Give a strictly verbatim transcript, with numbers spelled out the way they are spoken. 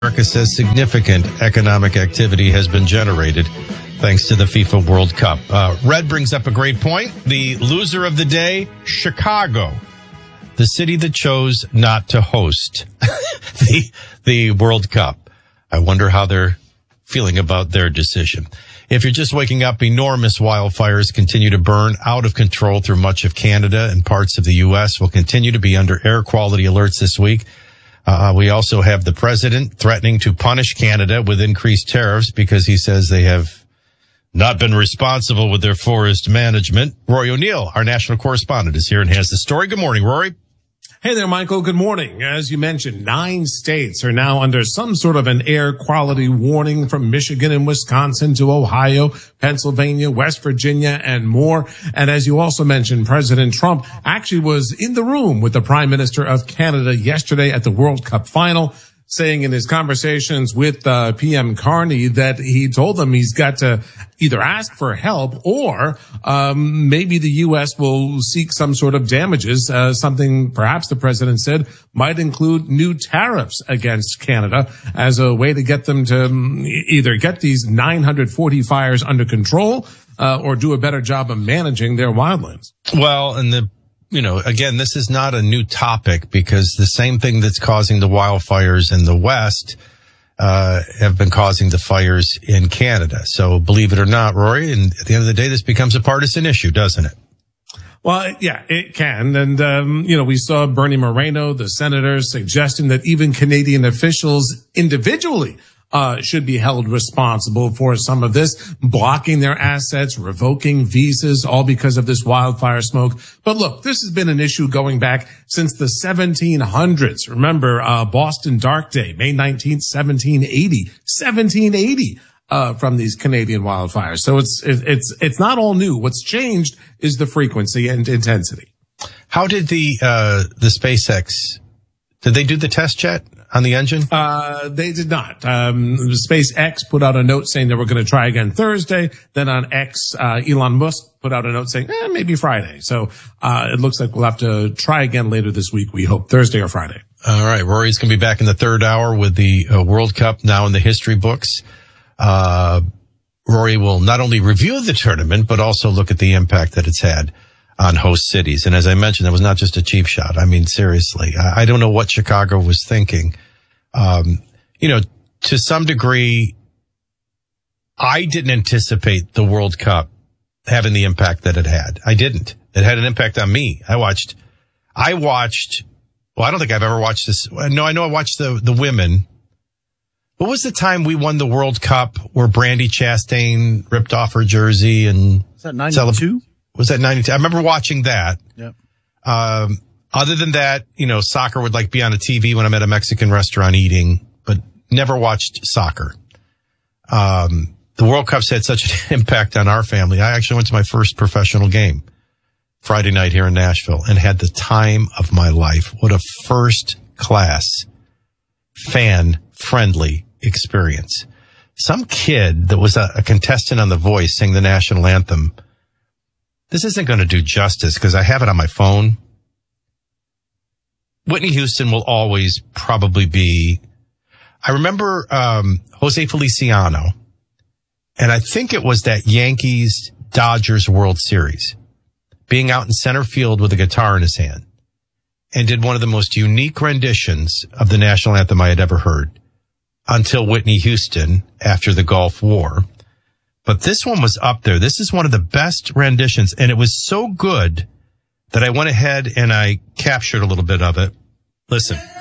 America says significant economic activity has been generated thanks to the FIFA World Cup. Uh, Red brings up a great point. The loser of the day, Chicago, the city that chose not to host the the World Cup. I wonder how they're feeling about their decision. If you're just waking up, enormous wildfires continue to burn out of control through much of Canada and parts of the U S. Will continue to be under air quality alerts this week. Uh, we also have the president threatening to punish Canada with increased tariffs because he says they have not been responsible with their forest management. Rory O'Neill, our national correspondent, is here and has the story. Good morning, Rory. Hey there, Michael. Good morning. As you mentioned, nine states are now under some sort of an air quality warning, from Michigan and Wisconsin to Ohio, Pennsylvania, West Virginia, and more. And as you also mentioned, President Trump actually was in the room with the Prime Minister of Canada yesterday at the World Cup final, saying in his conversations with uh, P M Carney that he told them he's got to either ask for help or um, maybe the U S will seek some sort of damages. Uh, something perhaps the president said might include new tariffs against Canada as a way to get them to um, either get these nine hundred forty fires under control uh, or do a better job of managing their wildlands. Well, and the You know, again, this is not a new topic because the same thing that's causing the wildfires in the West uh have been causing the fires in Canada. So believe it or not, Rory, and at the end of the day, this becomes a partisan issue, doesn't it? Well, yeah, it can. And, um, you know, we saw Bernie Moreno, the senator, suggesting that even Canadian officials individually Uh, should be held responsible for some of this, blocking their assets, revoking visas, all because of this wildfire smoke. But look, this has been an issue going back since the seventeen hundreds. Remember, uh, Boston Dark Day, May nineteenth, seventeen eighty, seventeen eighty, uh, from these Canadian wildfires. So it's, it, it's, it's not all new. What's changed is the frequency and intensity. How did the, uh, the SpaceX, did they do the test yet on the engine? Uh, they did not. Um, SpaceX put out a note saying they were going to try again Thursday. Then on X, uh, Elon Musk put out a note saying, eh, maybe Friday. So, uh, it looks like we'll have to try again later this week. We hope Thursday or Friday. All right. Rory's going to be back in the third hour with the uh, World Cup now in the history books. Uh, Rory will not only review the tournament, but also look at the impact that it's had on host cities. And as I mentioned, that was not just a cheap shot. I mean, seriously, I, I don't know what Chicago was thinking. Um, you know, to some degree, I didn't anticipate the World Cup having the impact that it had. I didn't. It had an impact on me. I watched, I watched, well, I don't think I've ever watched this. No, I know I watched the, the women. What was the time we won the World Cup where Brandi Chastain ripped off her jersey and was that ninety-two? Was that ninety-two? I remember watching that. Yep. Um, other than that, you know, soccer would like be on a T V when I'm at a Mexican restaurant eating, but never watched soccer. Um, the World Cup's had such an impact on our family. I actually went to my first professional game Friday night here in Nashville and had the time of my life. What a first class, fan friendly experience. Some kid that was a, a contestant on The Voice sang the national anthem. This isn't going to do justice because I have it on my phone. Whitney Houston will always probably be. I remember um, Jose Feliciano, and I think it was that Yankees Dodgers World Series, being out in center field with a guitar in his hand, and did one of the most unique renditions of the national anthem I had ever heard until Whitney Houston after the Gulf War. But this one was up there. This is one of the best renditions, and it was so good that I went ahead and I captured a little bit of it. Listen.